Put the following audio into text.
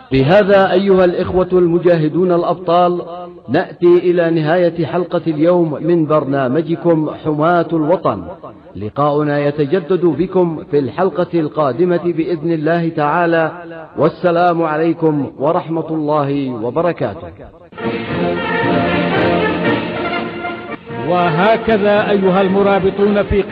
بهذا أيها الإخوة المجاهدون الأبطال نأتي إلى نهاية حلقة اليوم من برنامجكم حماة الوطن. لقاؤنا يتجدد بكم في الحلقة القادمة بإذن الله تعالى، والسلام عليكم ورحمة الله وبركاته. وهكذا أيها المرابطون في